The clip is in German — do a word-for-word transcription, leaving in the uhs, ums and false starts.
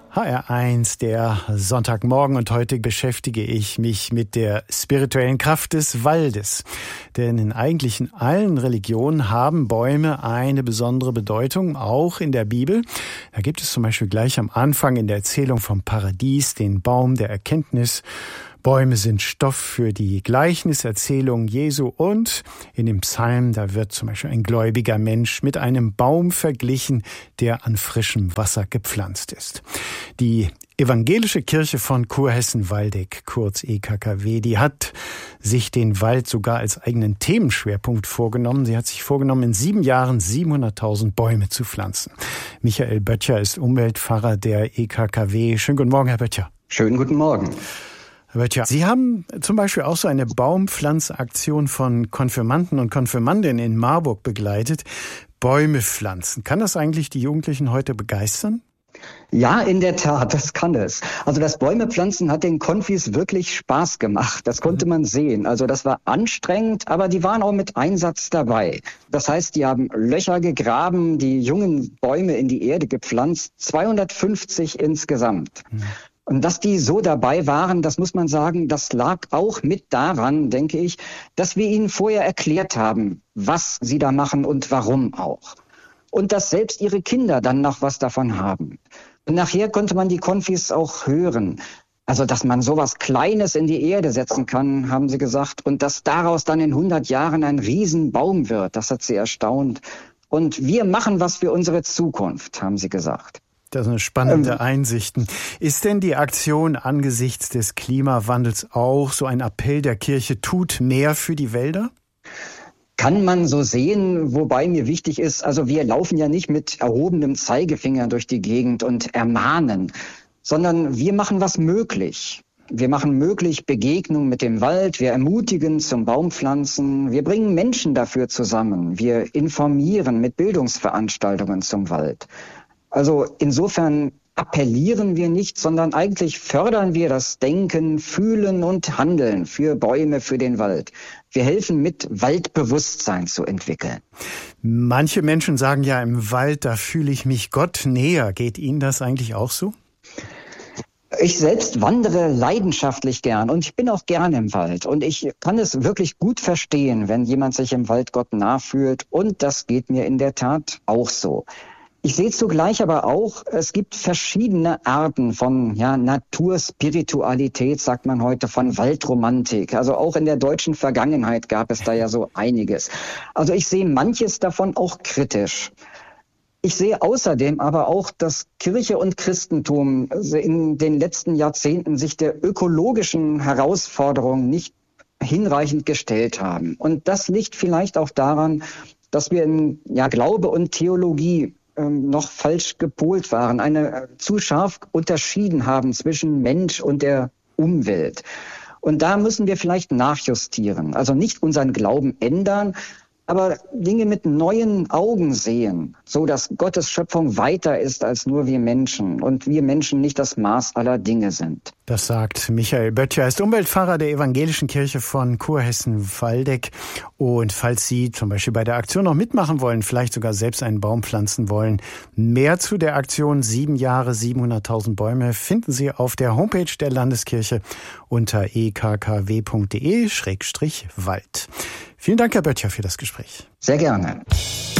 H R eins, der Sonntagmorgen, und heute beschäftige ich mich mit der spirituellen Kraft des Waldes. Denn in eigentlich in allen Religionen haben Bäume eine besondere Bedeutung, auch in der Bibel. Da gibt es zum Beispiel gleich am Anfang in der Erzählung vom Paradies den Baum der Erkenntnis. Bäume sind Stoff für die Gleichniserzählung Jesu, und in dem Psalm, da wird zum Beispiel ein gläubiger Mensch mit einem Baum verglichen, der an frischem Wasser gepflanzt ist. Die Evangelische Kirche von Kurhessen-Waldeck, kurz E K K W, die hat sich den Wald sogar als eigenen Themenschwerpunkt vorgenommen. Sie hat sich vorgenommen, in sieben Jahren siebenhunderttausend Bäume zu pflanzen. Michael Böttcher ist Umweltpfarrer der E K K W. Schönen guten Morgen, Herr Böttcher. Schönen guten Morgen. Herr Böttcher, Sie haben zum Beispiel auch so eine Baumpflanzaktion von Konfirmanden und Konfirmandinnen in Marburg begleitet. Bäume pflanzen. Kann das eigentlich die Jugendlichen heute begeistern? Ja, in der Tat, das kann es. Also das Bäumepflanzen hat den Konfis wirklich Spaß gemacht. Das konnte man sehen. Also das war anstrengend, aber die waren auch mit Einsatz dabei. Das heißt, die haben Löcher gegraben, die jungen Bäume in die Erde gepflanzt, zweihundertfünfzig insgesamt. Mhm. Und dass die so dabei waren, das muss man sagen, das lag auch mit daran, denke ich, dass wir ihnen vorher erklärt haben, was sie da machen und warum auch. Und dass selbst ihre Kinder dann noch was davon haben. Und nachher konnte man die Konfis auch hören. Also, dass man sowas Kleines in die Erde setzen kann, haben sie gesagt. Und dass daraus dann in hundert Jahren ein Riesenbaum wird, das hat sie erstaunt. Und wir machen was für unsere Zukunft, haben sie gesagt. Das sind spannende ähm, Einsichten. Ist denn die Aktion angesichts des Klimawandels auch so ein Appell der Kirche, tut mehr für die Wälder? Kann man so sehen, wobei mir wichtig ist, also wir laufen ja nicht mit erhobenem Zeigefinger durch die Gegend und ermahnen, sondern wir machen was möglich. Wir machen möglich Begegnung mit dem Wald, wir ermutigen zum Baumpflanzen, wir bringen Menschen dafür zusammen, wir informieren mit Bildungsveranstaltungen zum Wald. Also insofern appellieren wir nicht, sondern eigentlich fördern wir das Denken, Fühlen und Handeln für Bäume, für den Wald. Wir helfen mit, Waldbewusstsein zu entwickeln. Manche Menschen sagen ja, im Wald, da fühle ich mich Gott näher. Geht Ihnen das eigentlich auch so? Ich selbst wandere leidenschaftlich gern und ich bin auch gern im Wald. Und ich kann es wirklich gut verstehen, wenn jemand sich im Wald Gott nah fühlt. Und das geht mir in der Tat auch so. Ich sehe zugleich aber auch, es gibt verschiedene Arten von ja, Naturspiritualität, sagt man heute, von Waldromantik. Also auch in der deutschen Vergangenheit gab es da ja so einiges. Also ich sehe manches davon auch kritisch. Ich sehe außerdem aber auch, dass Kirche und Christentum in den letzten Jahrzehnten sich der ökologischen Herausforderung nicht hinreichend gestellt haben. Und das liegt vielleicht auch daran, dass wir in ja, Glaube und Theologie noch falsch gepolt waren, eine zu scharf unterschieden haben zwischen Mensch und der Umwelt. Und da müssen wir vielleicht nachjustieren. Also nicht unseren Glauben ändern, aber Dinge mit neuen Augen sehen, so dass Gottes Schöpfung weiter ist als nur wir Menschen und wir Menschen nicht das Maß aller Dinge sind. Das sagt Michael Böttcher, er ist Umweltpfarrer der Evangelischen Kirche von Kurhessen-Waldeck. Und falls Sie zum Beispiel bei der Aktion noch mitmachen wollen, vielleicht sogar selbst einen Baum pflanzen wollen, mehr zu der Aktion sieben Jahre siebenhunderttausend Bäume finden Sie auf der Homepage der Landeskirche unter e k k w punkt d e slash wald. Vielen Dank, Herr Böttcher, für das Gespräch. Sehr gerne.